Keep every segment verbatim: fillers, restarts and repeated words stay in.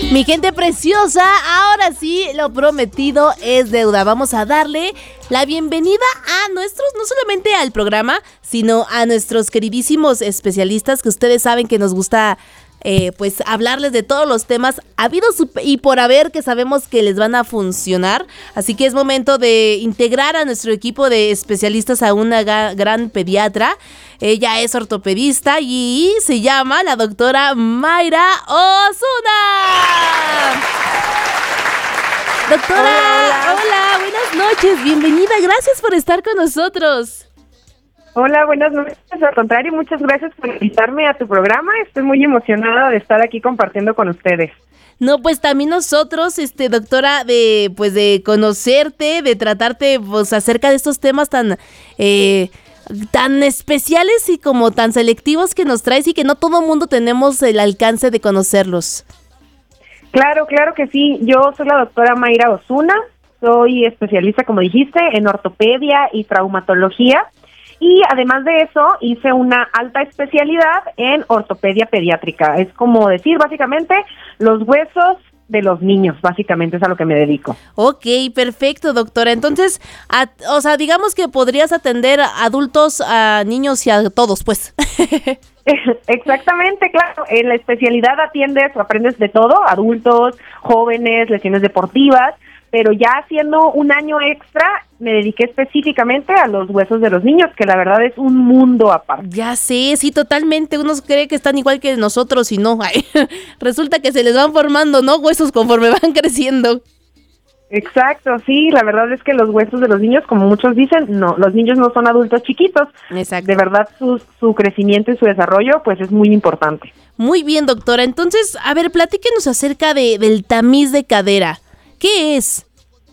Mi gente preciosa, ahora sí, lo prometido es deuda. Vamos a darle la bienvenida a nuestros, no solamente al programa, sino a nuestros queridísimos especialistas que ustedes saben que nos gusta eh, pues hablarles de todos los temas habidos y por haber que sabemos que les van a funcionar. Así que es momento de integrar a nuestro equipo de especialistas a una ga- gran pediatra. Ella es ortopedista y se llama la doctora Mayra Osuna. Doctora, hola, hola. hola, buenas noches, bienvenida, gracias por estar con nosotros. Hola, buenas noches, al contrario, muchas gracias por invitarme a tu programa, estoy muy emocionada de estar aquí compartiendo con ustedes. No, pues también nosotros, este, doctora, de, pues de conocerte, de tratarte, pues acerca de estos temas tan, eh, tan especiales y como tan selectivos que nos traes y que no todo mundo tenemos el alcance de conocerlos. Claro, claro que sí, yo soy la doctora Mayra Osuna, soy especialista, como dijiste, en ortopedia y traumatología. Y además de eso, hice una alta especialidad en ortopedia pediátrica. Es como decir, básicamente, los huesos de los niños, básicamente es a lo que me dedico. Ok, perfecto, doctora. Entonces, a, o sea, digamos que podrías atender a adultos, a niños y a todos, pues. Exactamente, claro. En la especialidad atiendes o aprendes de todo, adultos, jóvenes, lesiones deportivas, pero ya haciendo un año extra me dediqué específicamente a los huesos de los niños, que la verdad es un mundo aparte. Ya sé, sí, totalmente. Uno cree que están igual que nosotros y no. Ay, resulta que se les van formando, ¿no? Huesos conforme van creciendo. Exacto, sí, la verdad es que los huesos de los niños, como muchos dicen, no, los niños no son adultos chiquitos. Exacto. De verdad su, su crecimiento y su desarrollo pues es muy importante. Muy bien, doctora. Entonces, a ver, platíquenos acerca de, del tamiz de cadera. ¿Qué es?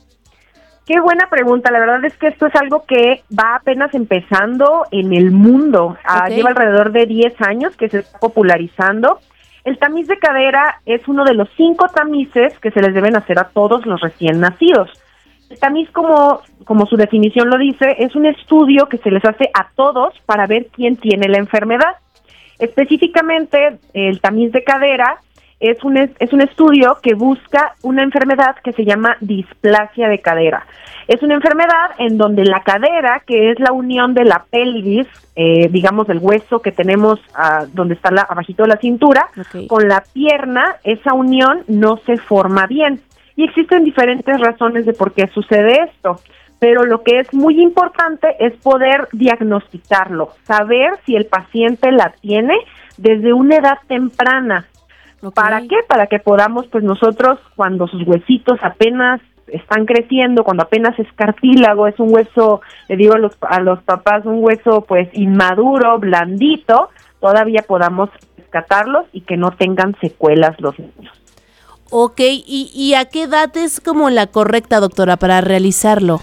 Qué buena pregunta, la verdad es que esto es algo que va apenas empezando en el mundo. Ah, Okay. lleva alrededor de diez años que se está popularizando. El tamiz de cadera es uno de los cinco tamices que se les deben hacer a todos los recién nacidos. El tamiz, como, como su definición lo dice, es un estudio que se les hace a todos para ver quién tiene la enfermedad. Específicamente, el tamiz de cadera es un, es un estudio que busca una enfermedad que se llama displasia de cadera. Es una enfermedad en donde la cadera, que es la unión de la pelvis, eh, digamos el hueso que tenemos uh, donde está la, abajito de la cintura, Okay. con la pierna, esa unión no se forma bien. Y existen diferentes razones de por qué sucede esto. Pero lo que es muy importante es poder diagnosticarlo, saber si el paciente la tiene desde una edad temprana. Okay. ¿Para qué? Para que podamos, pues nosotros, cuando sus huesitos apenas están creciendo, cuando apenas es cartílago, es un hueso, le digo a los, a los papás, un hueso pues inmaduro, blandito, todavía podamos rescatarlos y que no tengan secuelas los niños. Ok, ¿y, y a qué edad es como la correcta, doctora, para realizarlo?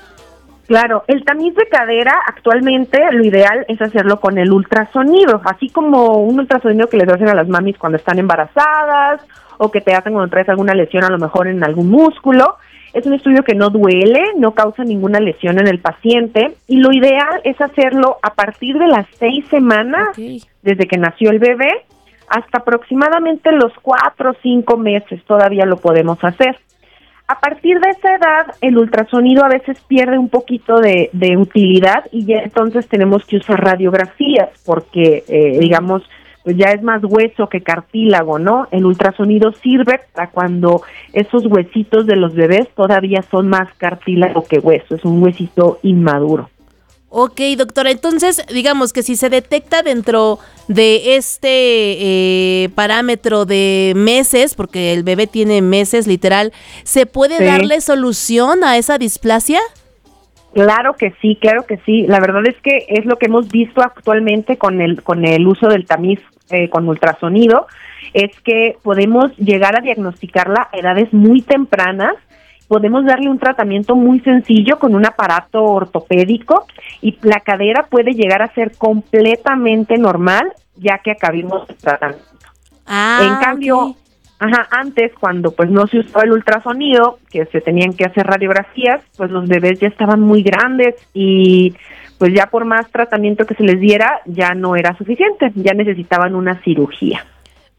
Claro, el tamiz de cadera actualmente lo ideal es hacerlo con el ultrasonido, así como un ultrasonido que les hacen a las mamis cuando están embarazadas o que te hacen cuando traes alguna lesión a lo mejor en algún músculo. Es un estudio que no duele, no causa ninguna lesión en el paciente y lo ideal es hacerlo a partir de las seis semanas Okay. desde que nació el bebé hasta aproximadamente los cuatro o cinco meses todavía lo podemos hacer. A partir de esa edad, el ultrasonido a veces pierde un poquito de, de utilidad y ya entonces tenemos que usar radiografías porque, eh, digamos, pues ya es más hueso que cartílago, ¿no? El ultrasonido sirve para cuando esos huesitos de los bebés todavía son más cartílago que hueso, es un huesito inmaduro. Ok, doctora, entonces digamos que si se detecta dentro de este eh, parámetro de meses, porque el bebé tiene meses literal, ¿se puede Sí. darle solución a esa displasia? Claro que sí, claro que sí. La verdad es que es lo que hemos visto actualmente con el con el uso del tamiz eh, con ultrasonido, es que podemos llegar a diagnosticarla a edades muy tempranas. Podemos darle un tratamiento muy sencillo con un aparato ortopédico y la cadera puede llegar a ser completamente normal ya que acabamos el tratamiento. Ah, en cambio, ok. ajá, antes cuando pues no se usaba el ultrasonido, que se tenían que hacer radiografías, pues los bebés ya estaban muy grandes y pues ya por más tratamiento que se les diera ya no era suficiente, ya necesitaban una cirugía.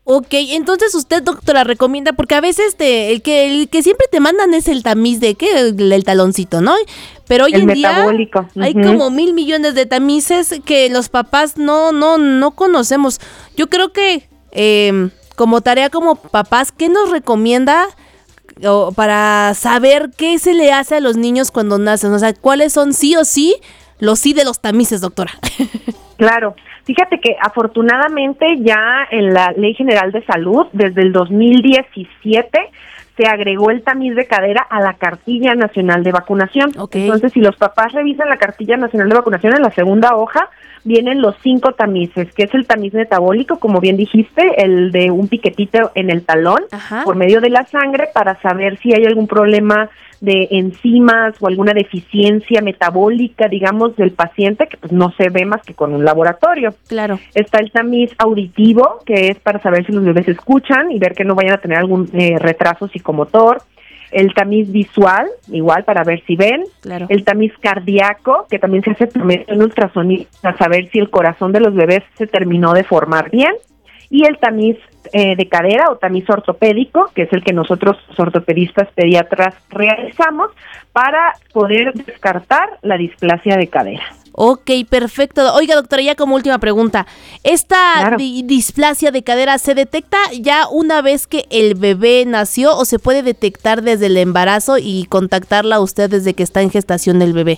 Ok, entonces usted, doctora, recomienda, porque a veces te, el que el que siempre te mandan es el tamiz de ¿qué? El, el taloncito, ¿no? Pero hoy el en metabólico. día hay uh-huh. como mil millones de tamices que los papás no, no, no conocemos. Yo creo que eh, como tarea como papás, ¿qué nos recomienda o, para saber qué se le hace a los niños cuando nacen? O sea, ¿cuáles son sí o sí los sí de los tamices, doctora? Claro. Fíjate que afortunadamente ya en la Ley General de Salud, desde el dos mil diecisiete, se agregó el tamiz de cadera a la Cartilla Nacional de Vacunación. Okay. Entonces, si los papás revisan la Cartilla Nacional de Vacunación, en la segunda hoja vienen los cinco tamices, que es el tamiz metabólico, como bien dijiste, el de un piquetito en el talón, Ajá. por medio de la sangre, para saber si hay algún problema de enzimas o alguna deficiencia metabólica, digamos, del paciente, que pues no se ve más que con un laboratorio. Claro. Está el tamiz auditivo, que es para saber si los bebés escuchan y ver que no vayan a tener algún eh, retraso psicomotor. El tamiz visual, igual para ver si ven. Claro. El tamiz cardíaco, que también se hace en ultrasonido para saber si el corazón de los bebés se terminó de formar bien. Y el tamiz eh, de cadera o tamiz ortopédico, que es el que nosotros, los ortopedistas pediatras, realizamos para poder descartar la displasia de cadera. Ok, perfecto. Oiga, doctora, ya como última pregunta, ¿esta Claro. di- displasia de cadera se detecta ya una vez que el bebé nació o se puede detectar desde el embarazo y contactarla a usted desde que está en gestación el bebé?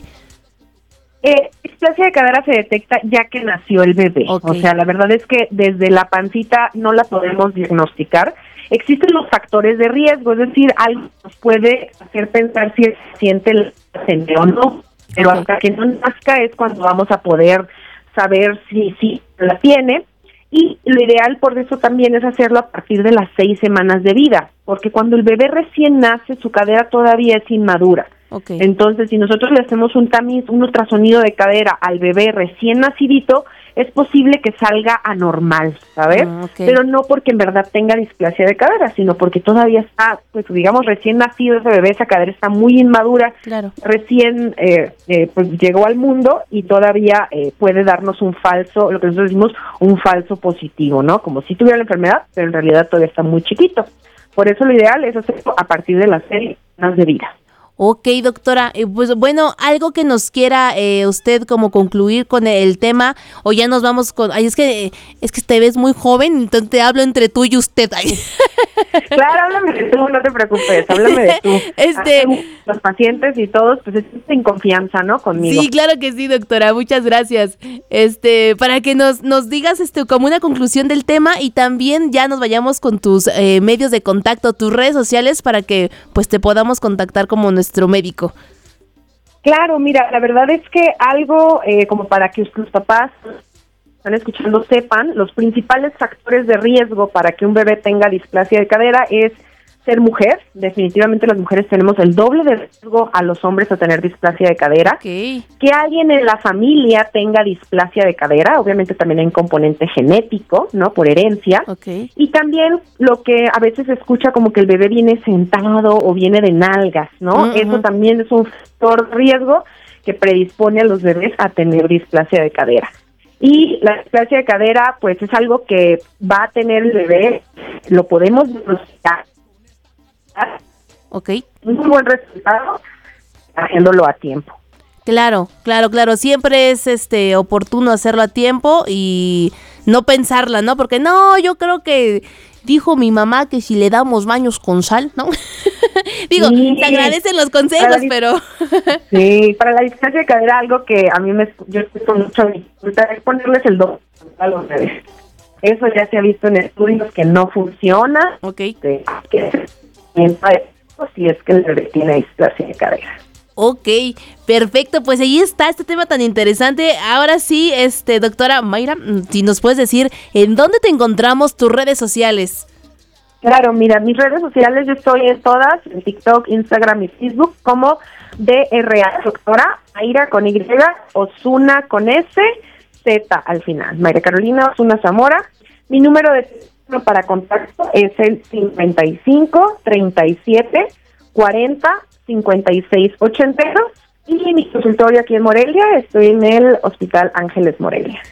Eh, displasia de cadera se detecta ya que nació el bebé. Okay. O sea, la verdad es que desde la pancita no la podemos diagnosticar. Existen los factores de riesgo, es decir, algo nos puede hacer pensar si el paciente la tiene o no. Pero Okay. hasta que no nazca es cuando vamos a poder saber si, si la tiene. Y lo ideal por eso también es hacerlo a partir de las seis semanas de vida, porque cuando el bebé recién nace, su cadera todavía es inmadura. Okay. Entonces, si nosotros le hacemos un tamiz, un ultrasonido de cadera al bebé recién nacidito, es posible que salga anormal, ¿sabes? Ah, okay. Pero no porque en verdad tenga displasia de cadera, sino porque todavía está, pues digamos, recién nacido ese bebé, esa cadera está muy inmadura, Claro. recién eh, eh, pues llegó al mundo y todavía eh, puede darnos un falso, lo que nosotros decimos, un falso positivo, ¿no? Como si tuviera la enfermedad, pero en realidad todavía está muy chiquito. Por eso lo ideal es hacerlo a partir de las seis semanas de vida. Ok, doctora, eh, pues bueno, algo que nos quiera eh, usted como concluir con el tema, o ya nos vamos con, ay, es que es que te ves muy joven, entonces te hablo entre tú y usted. Ay. Claro, háblame de tú, no te preocupes, háblame de tú. Este, los pacientes y todos, pues es en confianza, ¿no? Conmigo. Sí, claro que sí, doctora, muchas gracias. Este, para que nos nos digas este como una conclusión del tema y también ya nos vayamos con tus eh, medios de contacto, tus redes sociales para que pues te podamos contactar como nuestro médico. Claro, mira, la verdad es que algo eh, como para que los papás están escuchando sepan, los principales factores de riesgo para que un bebé tenga displasia de cadera es ser mujer. Definitivamente las mujeres tenemos el doble de riesgo a los hombres a tener displasia de cadera. Okay. Que alguien en la familia tenga displasia de cadera, obviamente también hay un componente genético, ¿no? Por herencia. Okay. Y también lo que a veces se escucha como que el bebé viene sentado o viene de nalgas, ¿no? Uh-huh. Eso también es un factor de riesgo que predispone a los bebés a tener displasia de cadera. Y la displasia de cadera, pues es algo que va a tener el bebé, lo podemos diagnosticar. Ok. Un buen resultado haciéndolo a tiempo. Claro, claro, claro. Siempre es este oportuno hacerlo a tiempo y no pensarla, ¿no? Porque no, yo creo que dijo mi mamá que si le damos baños con sal, ¿no? Digo, sí, se agradecen los consejos, la, pero... sí, para la displasia de cadera algo que a mí me yo escucho mucho dificultad es ponerles el doble a los bebés. Eso ya se ha visto en estudios que no funciona. Ok. Que, que si es que el bebé tiene displasia de cadera. Ok, perfecto, pues ahí está este tema tan interesante. Ahora sí, este doctora Mayra, si nos puedes decir en dónde te encontramos, tus redes sociales. Claro, mira, mis redes sociales yo estoy en todas, en TikTok, Instagram y Facebook como D R A doctora Mayra con Y, Osuna con S, Z al final, Mayra Carolina Osuna Zamora. Mi número de teléfono para contacto es el cincuenta y cinco, treinta y siete, cuarenta, cincuenta y seis, ochenta y dos y mi consultorio aquí en Morelia, estoy en el Hospital Ángeles Morelia.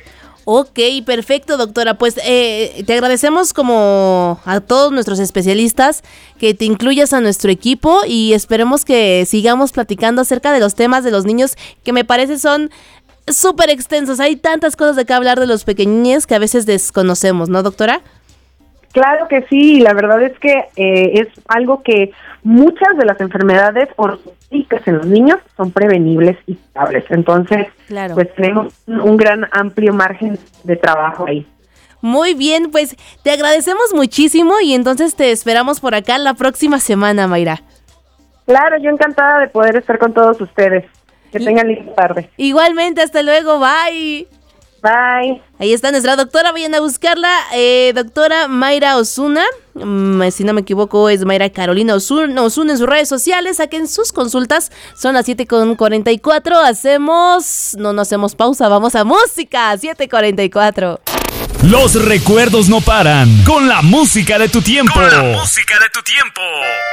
Ok, perfecto, doctora. Pues eh, te agradecemos como a todos nuestros especialistas que te incluyas a nuestro equipo y esperemos que sigamos platicando acerca de los temas de los niños que me parece son súper extensos. Hay tantas cosas de qué hablar de los pequeñines que a veces desconocemos, ¿no, doctora? Claro que sí, la verdad es que eh, es algo que muchas de las enfermedades ortopédicas en los niños son prevenibles y curables. Entonces, claro, pues tenemos un gran amplio margen de trabajo ahí. Muy bien, pues te agradecemos muchísimo y entonces te esperamos por acá la próxima semana, Mayra. Claro, yo encantada de poder estar con todos ustedes. Que y, tengan linda tarde. Igualmente, hasta luego, bye. Bye. Ahí está nuestra doctora, vayan a buscarla, eh, doctora Mayra Osuna, mm, si no me equivoco es Mayra Carolina Osuna, Osuna en sus redes sociales, saquen sus consultas, son las siete con cuarenta y cuatro, hacemos, no, no hacemos pausa, vamos a música, siete cuarenta y cuatro. Los recuerdos no paran, con la música de tu tiempo. Con la música de tu tiempo.